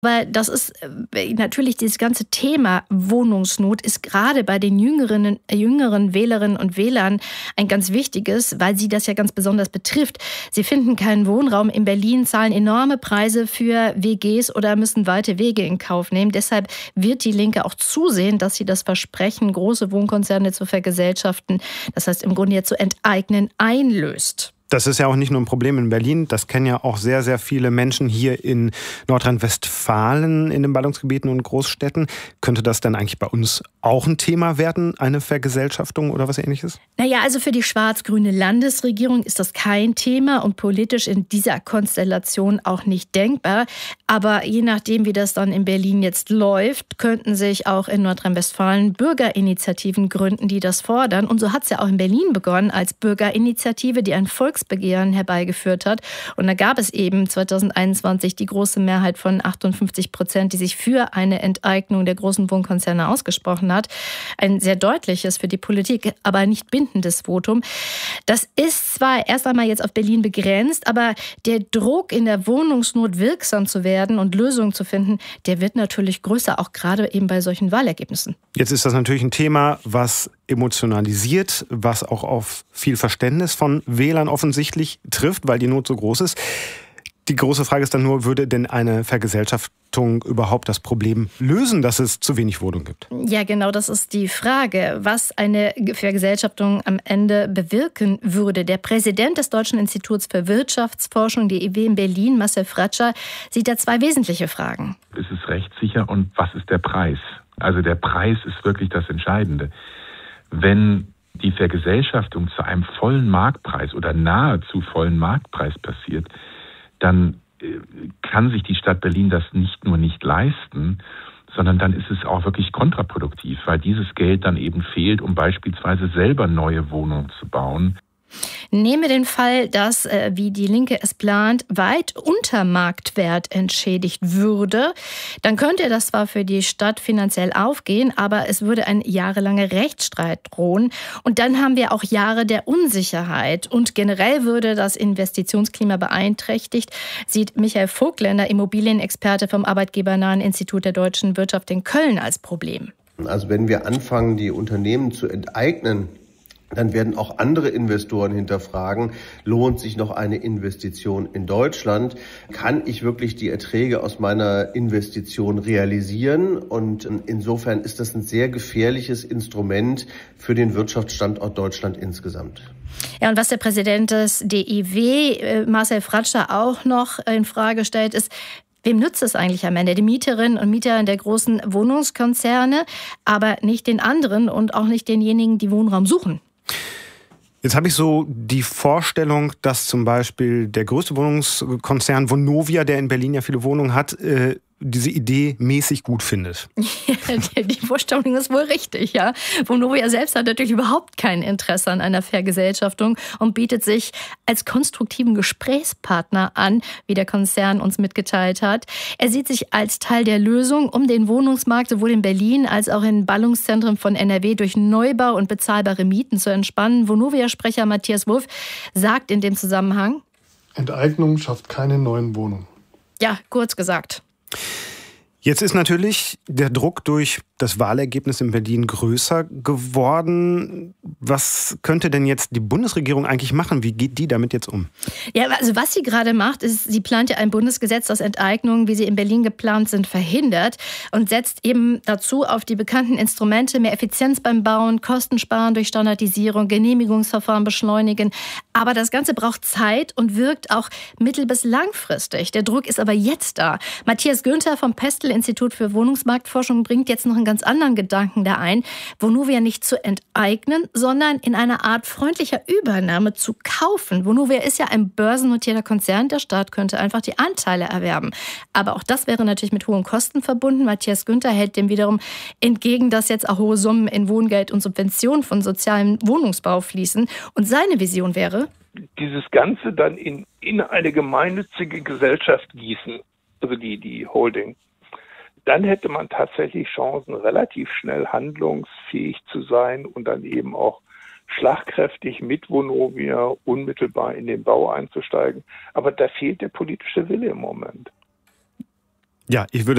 Aber das ist natürlich dieses ganze Thema Wohnungsnot ist gerade bei den jüngeren Wählerinnen und Wählern ein ganz wichtiges, weil sie das ja ganz besonders betrifft. Sie finden keinen Wohnraum in Berlin, zahlen enorme Preise für WGs oder müssen weite Wege in Kauf nehmen. Deshalb wird die Linke auch zusehen, dass sie das Versprechen, große Wohnkonzerne zu vergesellschaften, das heißt im Grunde jetzt zu enteignen, einlöst. Das ist ja auch nicht nur ein Problem in Berlin, das kennen ja auch sehr, sehr viele Menschen hier in Nordrhein-Westfalen, in den Ballungsgebieten und Großstädten. Könnte das dann eigentlich bei uns auch ein Thema werden, eine Vergesellschaftung oder was Ähnliches? Naja, also für die schwarz-grüne Landesregierung ist das kein Thema und politisch in dieser Konstellation auch nicht denkbar. Aber je nachdem, wie das dann in Berlin jetzt läuft, könnten sich auch in Nordrhein-Westfalen Bürgerinitiativen gründen, die das fordern. Und so hat es ja auch in Berlin begonnen als Bürgerinitiative, die ein Volksbegehren herbeigeführt hat. Und da gab es eben 2021 die große Mehrheit von 58%, die sich für eine Enteignung der großen Wohnkonzerne ausgesprochen hat. Ein sehr deutliches, für die Politik aber nicht bindendes Votum. Das ist zwar erst einmal jetzt auf Berlin begrenzt, aber der Druck, in der Wohnungsnot wirksam zu werden und Lösungen zu finden, der wird natürlich größer, auch gerade eben bei solchen Wahlergebnissen. Jetzt ist das natürlich ein Thema, was emotionalisiert, was auch auf viel Verständnis von Wählern offensichtlich trifft, weil die Not so groß ist. Die große Frage ist dann nur, würde denn eine Vergesellschaftung überhaupt das Problem lösen, dass es zu wenig Wohnungen gibt? Ja, genau, das ist die Frage, was eine Vergesellschaftung am Ende bewirken würde. Der Präsident des Deutschen Instituts für Wirtschaftsforschung, DIW in Berlin, Marcel Fratscher, sieht da zwei wesentliche Fragen. Ist es rechtssicher und was ist der Preis? Also der Preis ist wirklich das Entscheidende. Wenn die Vergesellschaftung zu einem vollen Marktpreis oder nahezu vollen Marktpreis passiert, dann kann sich die Stadt Berlin das nicht nur nicht leisten, sondern dann ist es auch wirklich kontraproduktiv, weil dieses Geld dann eben fehlt, um beispielsweise selber neue Wohnungen zu bauen. Nehmen wir den Fall, dass, wie die Linke es plant, weit unter Marktwert entschädigt würde. Dann könnte das zwar für die Stadt finanziell aufgehen, aber es würde ein jahrelanger Rechtsstreit drohen. Und dann haben wir auch Jahre der Unsicherheit. Und generell würde das Investitionsklima beeinträchtigt, sieht Michael Vogtländer, Immobilienexperte vom Arbeitgebernahen Institut der deutschen Wirtschaft in Köln, als Problem. Also wenn wir anfangen, die Unternehmen zu enteignen, dann werden auch andere Investoren hinterfragen, lohnt sich noch eine Investition in Deutschland? Kann ich wirklich die Erträge aus meiner Investition realisieren? Und insofern ist das ein sehr gefährliches Instrument für den Wirtschaftsstandort Deutschland insgesamt. Ja, und was der Präsident des DIW, Marcel Fratscher, auch noch in Frage stellt, ist, wem nützt es eigentlich am Ende? Die Mieterinnen und Mieter der großen Wohnungskonzerne, aber nicht den anderen und auch nicht denjenigen, die Wohnraum suchen. Jetzt habe ich so die Vorstellung, dass zum Beispiel der größte Wohnungskonzern Vonovia, der in Berlin ja viele Wohnungen hat, diese Idee mäßig gut findet. Ja, die Vorstellung ist wohl richtig, ja. Vonovia selbst hat natürlich überhaupt kein Interesse an einer Vergesellschaftung und bietet sich als konstruktiven Gesprächspartner an, wie der Konzern uns mitgeteilt hat. Er sieht sich als Teil der Lösung, um den Wohnungsmarkt sowohl in Berlin als auch in Ballungszentren von NRW durch Neubau und bezahlbare Mieten zu entspannen. Vonovia-Sprecher Matthias Wulff sagt in dem Zusammenhang: Enteignung schafft keine neuen Wohnungen. Ja, kurz gesagt. Jetzt ist natürlich der Druck durch das Wahlergebnis in Berlin größer geworden. Was könnte denn jetzt die Bundesregierung eigentlich machen? Wie geht die damit jetzt um? Ja, also was sie gerade macht, ist, sie plant ja ein Bundesgesetz, das Enteignungen, wie sie in Berlin geplant sind, verhindert und setzt eben dazu auf die bekannten Instrumente, mehr Effizienz beim Bauen, Kosten sparen durch Standardisierung, Genehmigungsverfahren beschleunigen. Aber das Ganze braucht Zeit und wirkt auch mittel- bis langfristig. Der Druck ist aber jetzt da. Matthias Günther vom Pestel-Institut für Wohnungsmarktforschung bringt jetzt noch einen ganz anderen Gedanken da ein, Vonovia nicht zu enteignen, sondern in einer Art freundlicher Übernahme zu kaufen. Vonovia ist ja ein börsennotierter Konzern, der Staat könnte einfach die Anteile erwerben. Aber auch das wäre natürlich mit hohen Kosten verbunden. Matthias Günther hält dem wiederum entgegen, dass jetzt auch hohe Summen in Wohngeld und Subventionen von sozialem Wohnungsbau fließen. Und seine Vision wäre, dieses Ganze dann in eine gemeinnützige Gesellschaft gießen, also die Holding. Dann hätte man tatsächlich Chancen, relativ schnell handlungsfähig zu sein und dann eben auch schlagkräftig mit Vonovia unmittelbar in den Bau einzusteigen. Aber da fehlt der politische Wille im Moment. Ja, ich würde